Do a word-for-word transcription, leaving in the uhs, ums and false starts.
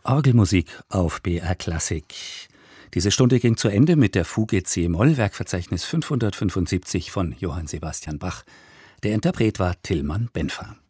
Orgelmusik auf B R Klassik. Diese Stunde ging zu Ende mit der Fuge C-Moll, Werkverzeichnis fünfhundertfünfundsiebzig von Johann Sebastian Bach. Der Interpret war Tilman Benfer.